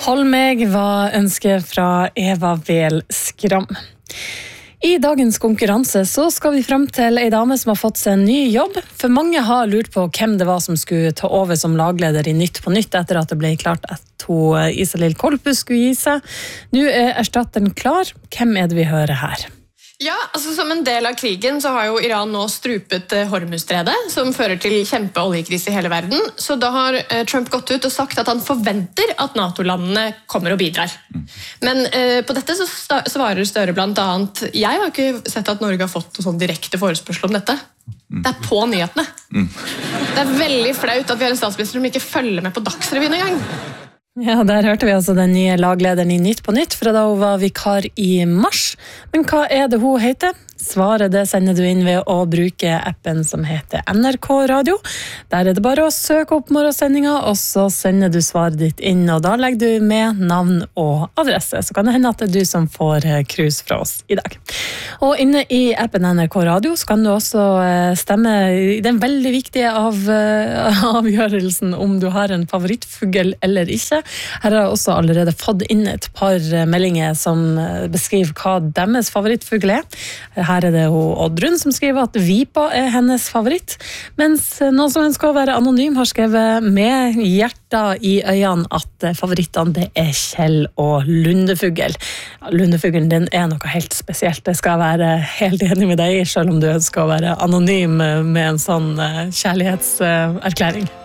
Hold meg var ønsket fra Eva Vel Skram. I dagens konkurranse så skal vi frem til en dame som har fått seg en ny jobb. For mange har lurt på hvem det var som skulle ta over som lagleder i Nytt på Nytt etter at det ble klart at Isalill Kolpus skulle gi seg. Nå er erstatteren klar. Hvem er det vi hører her? Ja, altså Som en del av krigen så har jo Iran nå strupet Hormuzstredet, som fører til kjempeoljekrise i hele verden. Så da har Trump gått ut og sagt at han forventer at NATO-landene kommer og bidrar. Men på dette så svarer Støre blant annet: jeg har ikke sett at Norge har fått sånn direkte forespørsel om dette. Det er på nyhetene. Det er veldig flaut at vi har en statsminister som ikke følger med på Dagsrevyen engang. Ja, der hørte vi altså den nye laglederen i Nytt på Nytt fra da hun var vikar i mars. Men hva er det hun heter? Svaret det sender du inn ved å bruke appen som heter NRK Radio. Der er det bare å søke opp morgensendinga, og så sender du svaret ditt inn, og da legger du med navn og adresse. Så kan det hende at det er du som får krus fra oss i dag. Og inne i appen NRK Radio så kan du også stemme i den veldig viktige avgjørelsen om du har en favorittfugl eller ikke. Her har jeg også allerede fått inn et par meldinger som beskriver hva deres favorittfugl er. Her er det Oddrun som skriver at vipa er hennes favoritt, mens noen som ønsker å være anonym har skrevet med hjertet i øynene at favorittene det er Kjell og lundefugl. Lundefuglen den er noe helt spesielt, det skal jeg være helt enig med deg, selv om du ønsker å være anonym med en sånn kjærlighetserklæring.